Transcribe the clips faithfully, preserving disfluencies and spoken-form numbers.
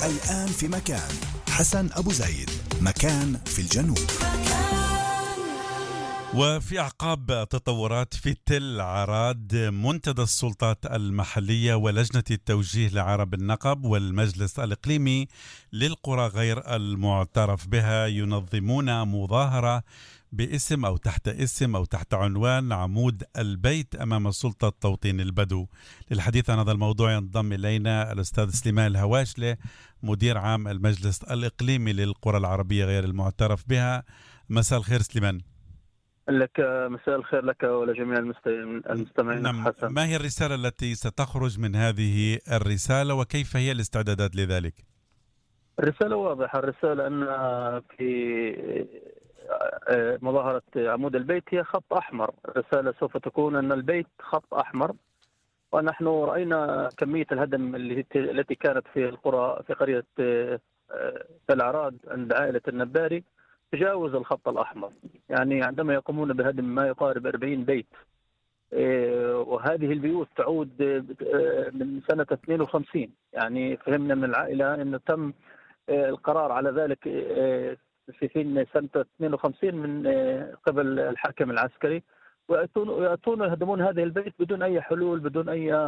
الآن في مكان. حسن أبو زايد، مكان في الجنوب. وفي أعقاب تطورات في تل عراد، منتدى السلطات المحلية ولجنة التوجيه لعرب النقب والمجلس الإقليمي للقرى غير المعترف بها ينظمون مظاهرة باسم أو تحت اسم أو تحت عنوان عمود البيت أمام سلطة توطين البدو. للحديث عن هذا الموضوع ينضم إلينا الأستاذ سليمان الهواشلي، مدير عام المجلس الإقليمي للقرى العربية غير المعترف بها. مساء الخير سليمان. لك مساء الخير لك ولجميع المستمعين. نعم، حسن، ما هي الرسالة التي ستخرج من هذه الرسالة وكيف هي الاستعدادات لذلك؟ الرسالة واضحة. الرسالة أن في مظاهرة عمود البيت هي خط أحمر. الرسالة سوف تكون أن البيت خط أحمر، ونحن رأينا كمية الهدم التي كانت في القرى في قرية تل عراد عند عائلة النباري تجاوز الخط الأحمر. يعني عندما يقومون بهدم ما يقارب أربعين بيت، وهذه البيوت تعود من سنة اثنين وخمسين. يعني فهمنا من العائلة أنه تم القرار على ذلك في حين سنة اثنين وخمسين من قبل الحاكم العسكري، ويأتون يهدمون هذه البيت بدون أي حلول، بدون أي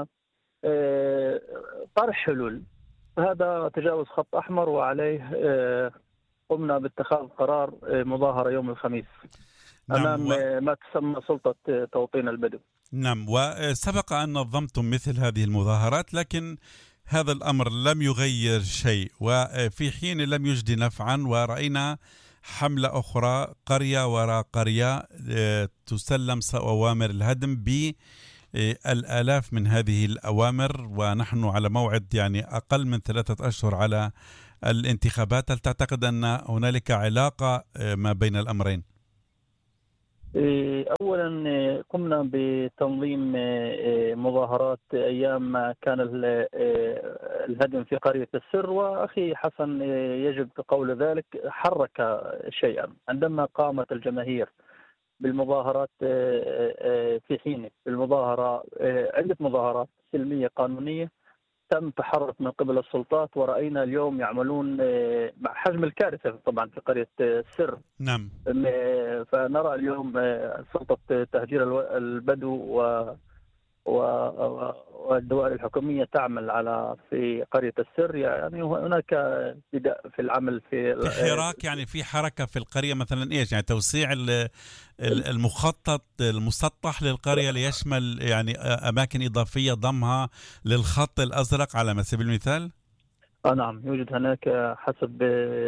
طرح حلول. فهذا تجاوز خط أحمر، وعليه قمنا باتخاذ قرار مظاهرة يوم الخميس أمام نعم. ما تسمى سلطة توطين البدو. نعم، وسبق أن نظمتم مثل هذه المظاهرات، لكن هذا الأمر لم يغير شيء، وفي حين لم يجدي نفعا، ورأينا حملة أخرى قرية وراء قرية تسلم أوامر الهدم بالآلاف من هذه الأوامر، ونحن على موعد يعني أقل من ثلاثة أشهر على الانتخابات. هل تعتقد أن هنالك علاقة ما بين الأمرين؟ أولا قمنا بتنظيم مظاهرات أيام ما كان الهدم في قرية السر، وأخي حسن يجب قول ذلك حرك شيئا عندما قامت الجماهير بالمظاهرات في حين بالمظاهرة عدة مظاهرات سلمية قانونية تم تحرك من قبل السلطات، ورأينا اليوم يعملون مع حجم الكارثة طبعا في قرية السر. نعم. فنرى اليوم سلطة تهجير البدو و والدوائر الحكومية تعمل على في قرية السر. يعني هناك بدء في العمل في في حراك، يعني في حركة في القرية مثلا ايش؟ يعني توسيع المخطط المسطح للقرية ليشمل يعني أماكن إضافية ضمها للخط الأزرق على سبيل المثال؟ آه نعم، يوجد هناك حسب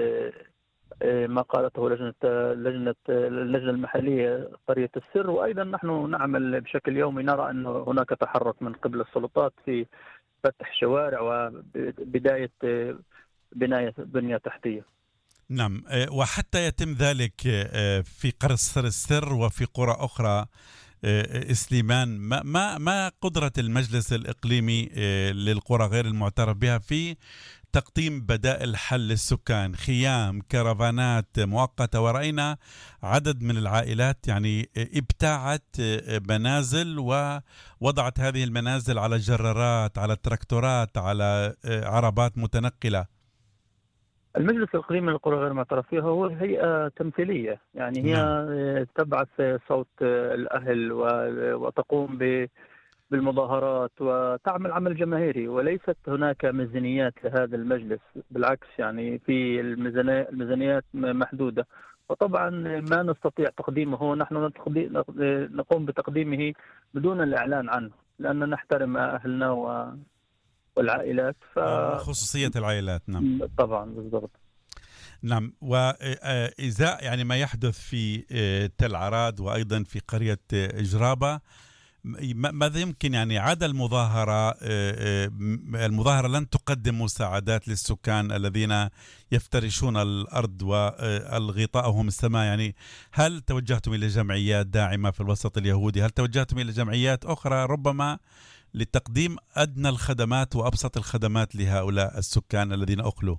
ما قالته لجنة لجنة اللجنة المحلية قرية السر. وأيضا نحن نعمل بشكل يومي، نرى أن هناك تحرك من قبل السلطات في فتح شوارع وبداية بناية بنية تحتية. نعم، وحتى يتم ذلك في قرص السر وفي قرى أخرى، سليمان، ما ما ما قدرة المجلس الإقليمي للقرى غير المعترف بها في تقديم بدائل حل للسكان، خيام، كرفانات مؤقتة؟ ورأينا عدد من العائلات يعني ابتاعت منازل ووضعت هذه المنازل على جرارات، على تراكتورات، على عربات متنقلة. المجلس الإقليمي للقرى غير المعترف فيها هو هيئة تمثيلية، يعني هي نعم. تبعث صوت الأهل وتقوم بالمظاهرات وتعمل عمل جماهيري، وليست هناك ميزانيات لهذا المجلس. بالعكس، يعني في الميزانيات محدودة، وطبعا ما نستطيع تقديمه. نحن نقوم بتقديمه بدون الإعلان عنه، لأننا نحترم أهلنا و والعائلات، ف... خصوصية العائلات. نعم طبعا بالضبط. نعم، وإذا يعني ما يحدث في تل عراد وأيضا في قرية جرابة، ماذا يمكن يعني عدا المظاهرة؟ المظاهرة لن تقدم مساعدات للسكان الذين يفترشون الأرض والغطاءهم السماء. يعني هل توجهتم إلى جمعيات داعمة في الوسط اليهودي؟ هل توجهتم إلى جمعيات أخرى ربما لتقديم أدنى الخدمات وأبسط الخدمات لهؤلاء السكان الذين أخلوا؟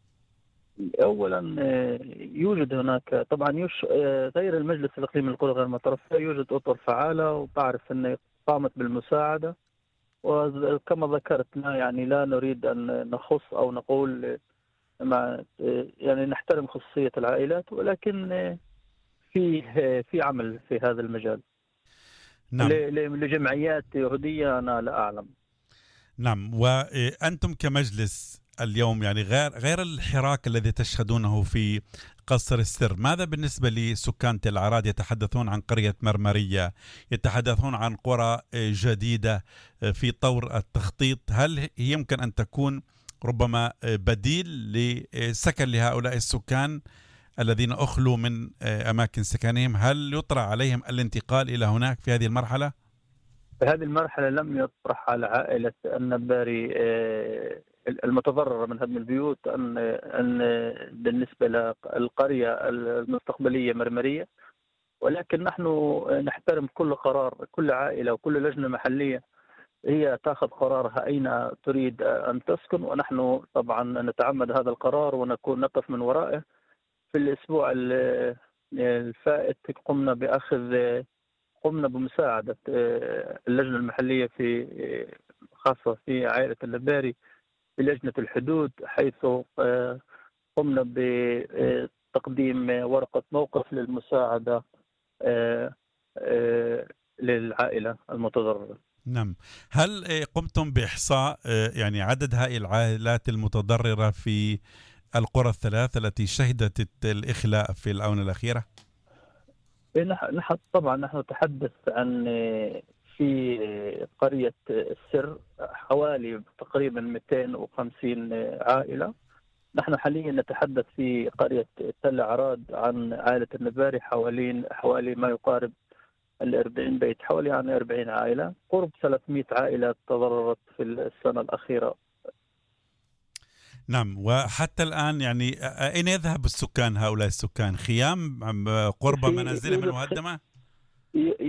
أولا يوجد هناك طبعا يش... غير المجلس الإقليمي للقرى غير المعترف فيها يوجد أطر فعالة وتعرف أن قامت بالمساعدة. وكما ذكرتنا يعني لا نريد أن نخص أو نقول مع يعني نحترم خصوصية العائلات، ولكن فيه في عمل في هذا المجال. نعم. لجمعيات يهودية أنا لا أعلم. نعم. وأنتم كمجلس اليوم يعني غير غير الحراك الذي تشهدونه في قصر السر، ماذا بالنسبة لسكان تل عراد؟ يتحدثون عن قرية مرمرية، يتحدثون عن قرى جديدة في طور التخطيط. هل يمكن أن تكون ربما بديل لسكن لهؤلاء السكان الذين أخلوا من أماكن سكنهم؟ هل يطرح عليهم الانتقال إلى هناك في هذه المرحلة؟ في هذه المرحلة لم يطرح على عائلة النباري المتضررة من هدم البيوت أن أن بالنسبة للقرية المستقبلية مرمرية، ولكن نحن نحترم كل قرار، كل عائلة وكل لجنة محلية هي تأخذ قرارها أين تريد أن تسكن، ونحن طبعا نتعمد هذا القرار ونكون نقف من ورائه. في الأسبوع الفائت قمنا بأخذ قمنا بمساعدة اللجنة المحلية في خاصة في عائلة النباري في لجنة الحدود، حيث قمنا بتقديم ورقة موقف للمساعدة للعائلة المتضررة. نعم. هل قمتم بإحصاء يعني عدد هاي العائلات المتضررة في القرى الثلاث التي شهدت الإخلاء في الآونة الأخيرة؟ نحن طبعا نحن نتحدث عن في قرية السر حوالي تقريبا مئتين وخمسين عائلة. نحن حاليا نتحدث في قرية تل عراد عن عائلة النباري حوالي حوالي ما يقارب الأربعين بيت، حوالي يعني أربعين عائلة، قرب ثلاثمئة عائلة تضررت في السنة الأخيرة. نعم. وحتى الآن يعني أين يذهب السكان؟ هؤلاء السكان خيام قرب منازلهم المهدمة؟